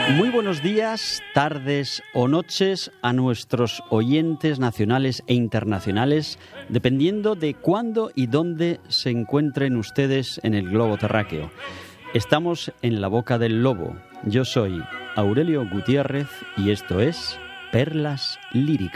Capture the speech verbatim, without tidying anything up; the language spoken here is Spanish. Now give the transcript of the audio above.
Muy buenos días, tardes o noches a nuestros oyentes nacionales e internacionales, dependiendo de cuándo y dónde se encuentren ustedes en el globo terráqueo. Estamos en la boca del lobo. Yo soy Aurelio Gutiérrez y esto es Perlas Líricas.